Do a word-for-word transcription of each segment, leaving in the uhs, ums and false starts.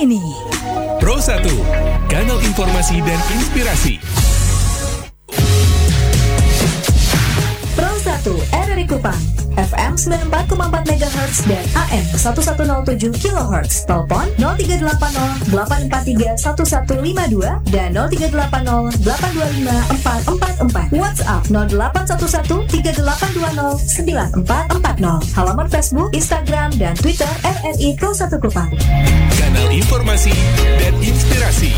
ini. Pro satu, kanal informasi dan inspirasi. Pro satu R R I Kupang, F M sembilan puluh empat koma empat megahertz dan A M seribu seratus tujuh kilohertz. Telepon nol tiga delapan nol delapan empat tiga satu satu lima dua dan nol tiga delapan nol delapan dua lima empat empat empat. WhatsApp nol delapan satu satu tiga delapan dua nol sembilan empat empat nol. Halaman Facebook, Instagram, dan Twitter R R I Pro satu Kupang. Kanal informasi dan inspirasi.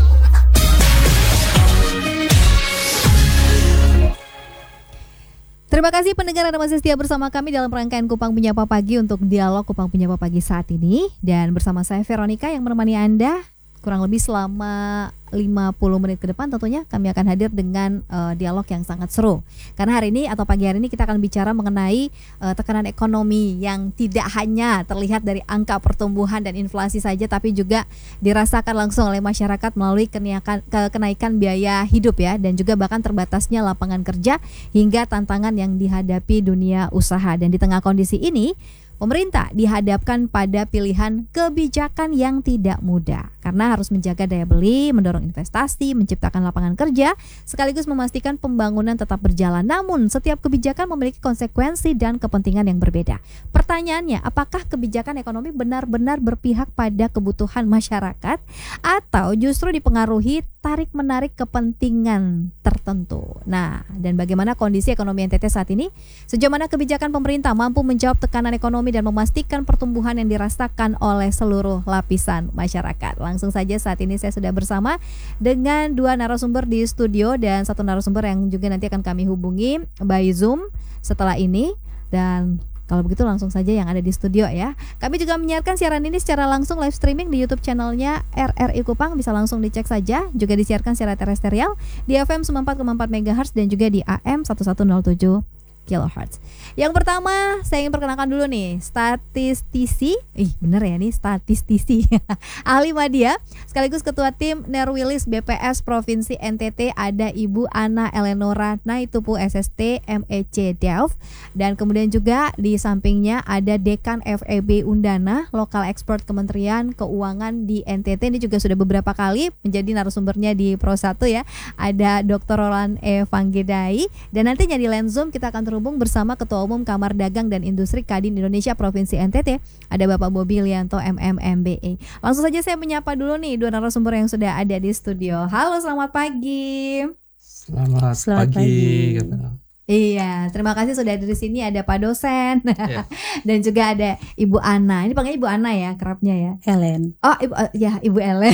Terima kasih pendengar Anda masih setia bersama kami dalam rangkaian Kupang Menyapa Pagi untuk dialog Kupang Menyapa Pagi saat ini. Dan bersama saya Veronica yang menemani Anda kurang lebih selama lima puluh menit ke depan. Tentunya kami akan hadir dengan uh, dialog yang sangat seru. Karena hari ini atau pagi hari ini kita akan bicara mengenai uh, tekanan ekonomi yang tidak hanya terlihat dari angka pertumbuhan dan inflasi saja, tapi juga dirasakan langsung oleh masyarakat melalui kenaikan, kenaikan biaya hidup ya, dan juga bahkan terbatasnya lapangan kerja hingga tantangan yang dihadapi dunia usaha. Dan di tengah kondisi ini, pemerintah dihadapkan pada pilihan kebijakan yang tidak mudah karena harus menjaga daya beli, mendorong investasi, menciptakan lapangan kerja, sekaligus memastikan pembangunan tetap berjalan. Namun, setiap kebijakan memiliki konsekuensi dan kepentingan yang berbeda. Pertanyaannya, apakah kebijakan ekonomi benar-benar berpihak pada kebutuhan masyarakat atau justru dipengaruhi tarik-menarik kepentingan tertentu? Nah, dan bagaimana kondisi ekonomi N T T saat ini? Sejauh mana kebijakan pemerintah mampu menjawab tekanan ekonomi dan memastikan pertumbuhan yang dirasakan oleh seluruh lapisan masyarakat? Langsung saja saat ini saya sudah bersama dengan dua narasumber di studio dan satu narasumber yang juga nanti akan kami hubungi by Zoom setelah ini. Dan kalau begitu langsung saja yang ada di studio ya. Kami juga menyiarkan siaran ini secara langsung live streaming di YouTube channelnya R R I Kupang, bisa langsung dicek saja. Juga disiarkan secara terestrial di F M sembilan puluh empat koma empat megahertz dan juga di A M seribu seratus tujuh kilohertz. Yang pertama saya ingin perkenalkan dulu nih statistisi, ih bener ya nih statistisi ahli media sekaligus ketua tim Nerwilis B P S Provinsi N T T, ada Ibu Ana Eleonora Naitupu S S T M E C Delft, dan kemudian juga di sampingnya ada Dekan F E B Undana, Lokal Expert Kementerian Keuangan di N T T. Ini juga sudah beberapa kali menjadi narasumbernya di Pro satu ya. Ada Doktor Roland Evanggedai, dan nantinya di line Zoom kita akan terhubung bersama Ketua Umum Kamar Dagang dan Industri Kadin Indonesia Provinsi N T T, ada Bapak Bobi Lianto M M M B A. Langsung saja saya menyapa dulu nih dua narasumber yang sudah ada di studio. Halo, selamat pagi. Selamat, selamat pagi. pagi. Iya, terima kasih sudah ada di sini. Ada Pak dosen yeah. Dan juga ada Ibu Ana. Ini panggilnya Ibu Ana ya, kerapnya ya. Ellen. Oh, Ibu uh, ya Ibu Ellen.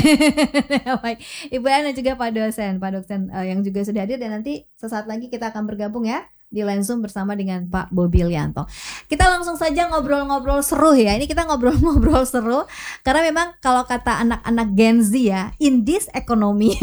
Baik, Ibu Ana juga Pak dosen, Pak dosen uh, yang juga sudah hadir, dan nanti sesaat lagi kita akan bergabung ya di line Zoom bersama dengan Pak Bobi Lianto. Kita langsung saja ngobrol-ngobrol seru ya. Ini kita ngobrol-ngobrol seru karena memang kalau kata anak-anak Gen Z ya, in this economy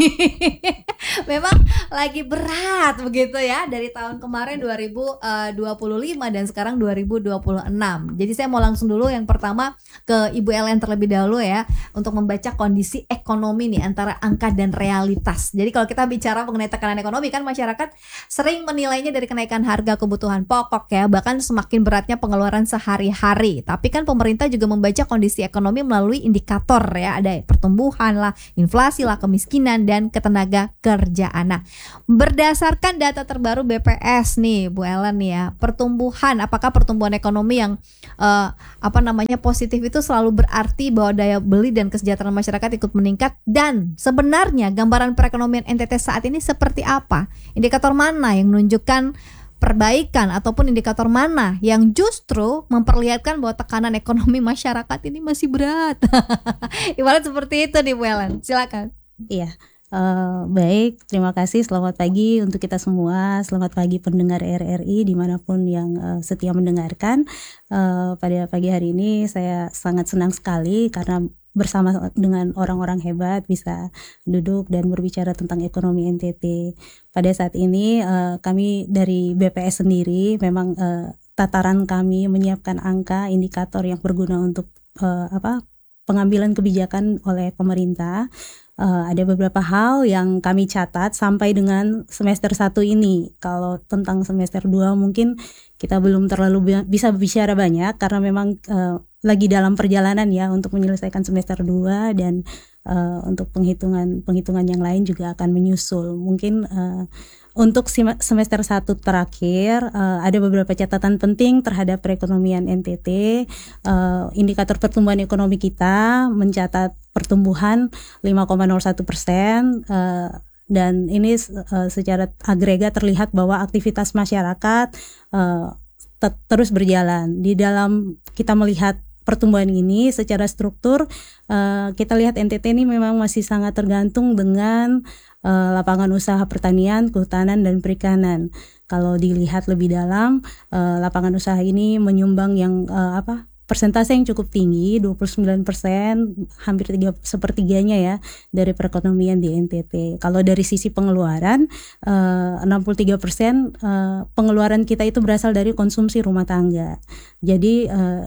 memang lagi berat begitu ya, dari tahun kemarin dua ribu dua puluh lima dan sekarang dua ribu dua puluh enam. Jadi saya mau langsung dulu yang pertama ke Ibu Ellen terlebih dahulu ya, untuk membaca kondisi ekonomi nih antara angka dan realitas. Jadi kalau kita bicara mengenai tekanan ekonomi kan masyarakat sering menilainya dari kenaikan harga kebutuhan pokok ya, bahkan semakin beratnya pengeluaran sehari-hari. Tapi kan pemerintah juga membaca kondisi ekonomi melalui indikator ya, ada pertumbuhan lah, inflasi lah, kemiskinan, dan ketenaga kerjaan. Nah, berdasarkan data terbaru B P S nih Bu Ellen ya, pertumbuhan, apakah pertumbuhan ekonomi yang uh, apa namanya positif itu selalu berarti bahwa daya beli dan kesejahteraan masyarakat ikut meningkat? Dan sebenarnya gambaran perekonomian N T T saat ini seperti apa? Indikator mana yang menunjukkan perbaikan ataupun indikator mana yang justru memperlihatkan bahwa tekanan ekonomi masyarakat ini masih berat? Ibarat seperti itu nih Bu Ellen, silakan. Iya, uh, baik, terima kasih. Selamat pagi untuk kita semua. Selamat pagi pendengar R R I dimanapun yang uh, setia mendengarkan. Uh, pada pagi hari ini saya sangat senang sekali karena bersama dengan orang-orang hebat bisa duduk dan berbicara tentang ekonomi N T T. Pada saat ini uh, kami dari B P S sendiri memang uh, tataran kami menyiapkan angka indikator yang berguna untuk uh, apa pengambilan kebijakan oleh pemerintah. Uh, ada beberapa hal yang kami catat sampai dengan semester satu ini. Kalau tentang semester dua mungkin kita belum terlalu bisa bicara banyak karena memang uh, lagi dalam perjalanan ya untuk menyelesaikan semester dua, dan uh, untuk penghitungan penghitungan yang lain juga akan menyusul. Mungkin uh, untuk semester satu terakhir uh, ada beberapa catatan penting terhadap perekonomian N T T. Uh, indikator pertumbuhan ekonomi kita mencatat pertumbuhan lima koma nol satu persen, uh, dan ini uh, secara agregat terlihat bahwa aktivitas masyarakat uh, ter- terus berjalan. Di dalam kita melihat pertumbuhan ini secara struktur, uh, kita lihat N T T ini memang masih sangat tergantung dengan uh, lapangan usaha pertanian, kehutanan, dan perikanan. Kalau dilihat lebih dalam, uh, lapangan usaha ini menyumbang yang uh, apa persentase yang cukup tinggi, dua puluh sembilan persen, hampir tiga sepertiganya ya dari perekonomian di N T T. Kalau dari sisi pengeluaran, uh, enam puluh tiga persen uh, pengeluaran kita itu berasal dari konsumsi rumah tangga. Jadi uh,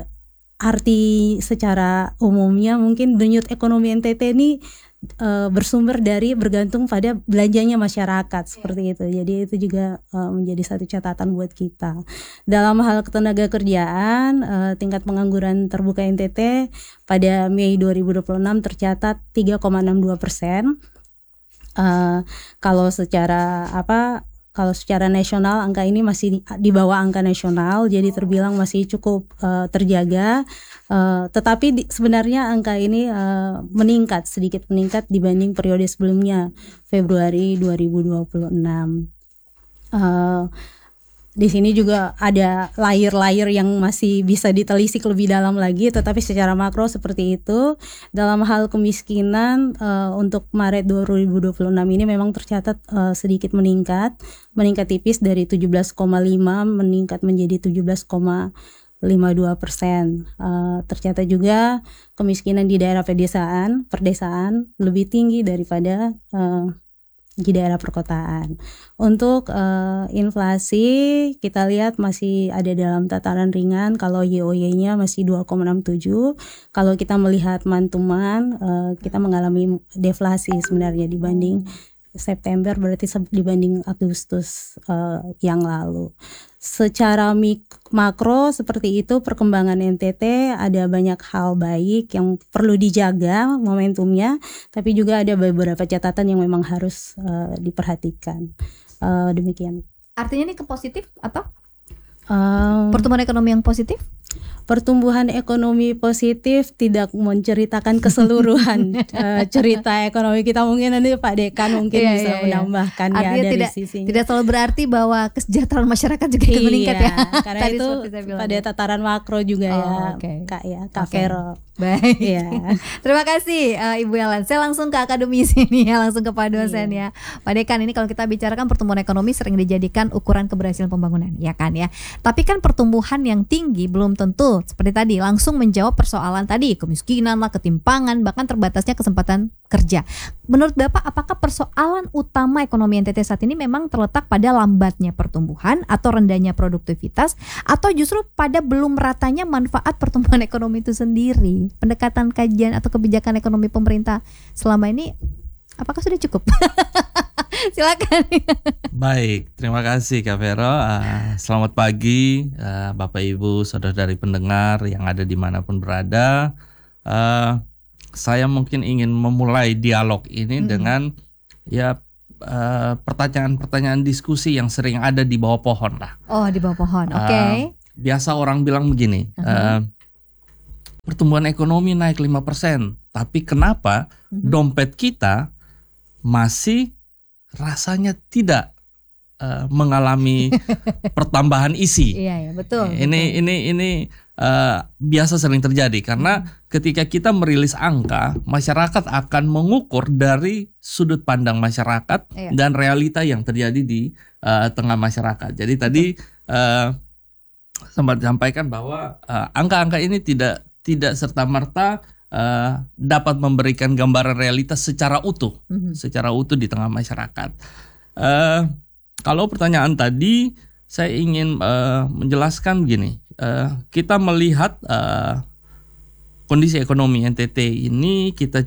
arti secara umumnya mungkin denyut ekonomi N T T ini uh, bersumber dari bergantung pada belanjanya masyarakat, seperti itu. Jadi itu juga uh, menjadi satu catatan buat kita. Dalam hal ketenaga kerjaan, uh, tingkat pengangguran terbuka N T T pada Mei dua ribu dua puluh enam tercatat tiga koma enam dua persen. Uh, kalau secara apa Kalau secara nasional angka ini masih di, di bawah angka nasional, jadi terbilang masih cukup uh, terjaga. Uh, tetapi di, sebenarnya angka ini uh, meningkat, sedikit meningkat dibanding periode sebelumnya, Februari dua ribu dua puluh enam. Uh, Di sini juga ada layer-layer yang masih bisa ditelisik lebih dalam lagi, tetapi secara makro seperti itu. Dalam hal kemiskinan uh, untuk Maret dua ribu dua puluh enam ini memang tercatat uh, sedikit meningkat, meningkat tipis dari tujuh belas koma lima meningkat menjadi tujuh belas koma lima dua persen. Uh, tercatat juga kemiskinan di daerah pedesaan, perdesaan lebih tinggi daripada uh, di daerah perkotaan. Untuk uh, inflasi kita lihat masih ada dalam tataran ringan. Kalau Y O Y-nya masih dua koma enam tujuh. Kalau kita melihat month-to-month, uh, kita mengalami deflasi sebenarnya dibanding September, berarti dibanding Agustus uh, yang lalu. Secara mik- makro seperti itu perkembangan N T T, ada banyak hal baik yang perlu dijaga momentumnya, tapi juga ada beberapa catatan yang memang harus uh, diperhatikan. Uh, demikian. Artinya ini ke positif atau Um, pertumbuhan ekonomi yang positif? Pertumbuhan ekonomi positif tidak menceritakan keseluruhan uh, cerita ekonomi kita. Mungkin nanti Pak Dekan mungkin Iya, bisa iya, iya. menambahkan ya Artinya dari tidak, sisinya. tidak selalu berarti bahwa kesejahteraan masyarakat juga ikut Iya, meningkat ya. karena Tadi itu seperti saya bilang. pada tataran makro juga Oh, ya, okay. Kak ya, Kak Okay. Vero. Baik. Iya. Terima kasih uh, Ibu Ellen. Saya langsung ke akademisi nih ya, langsung ke Pak dosen Iya. ya. Pak Dekan, ini kalau kita bicarakan pertumbuhan ekonomi sering dijadikan ukuran keberhasilan pembangunan, ya kan ya. Tapi kan pertumbuhan yang tinggi belum tentu seperti tadi langsung menjawab persoalan tadi, kemiskinan lah, ketimpangan, bahkan terbatasnya kesempatan kerja. Menurut Bapak, apakah persoalan utama ekonomi N T T saat ini memang terletak pada lambatnya pertumbuhan atau rendahnya produktivitas, atau justru pada belum ratanya manfaat pertumbuhan ekonomi itu sendiri? Pendekatan kajian atau kebijakan ekonomi pemerintah selama ini apakah sudah cukup? Silakan. Baik, terima kasih Kak Vero. Uh, selamat pagi uh, Bapak Ibu, saudara-saudari pendengar yang ada dimanapun berada. Uh, saya mungkin ingin memulai dialog ini hmm. dengan ya uh, pertanyaan-pertanyaan diskusi yang sering ada di bawah pohon lah. Oh, di bawah pohon, oke. Okay. Uh, biasa orang bilang begini. Uh-huh. Uh, Pertumbuhan ekonomi naik lima persen, tapi kenapa mm-hmm. dompet kita masih rasanya tidak uh, mengalami pertambahan isi? Iya, iya, betul. Ini betul. ini ini uh, biasa sering terjadi karena mm-hmm. ketika kita merilis angka, masyarakat akan mengukur dari sudut pandang masyarakat iya. dan realita yang terjadi di uh, tengah masyarakat. Jadi tadi uh, sempat disampaikan bahwa uh, angka-angka ini tidak tidak serta-merta uh, dapat memberikan gambaran realitas secara utuh, mm-hmm. secara utuh di tengah masyarakat. Uh, kalau pertanyaan tadi, saya ingin uh, menjelaskan begini, uh, kita melihat uh, kondisi ekonomi N T T ini kita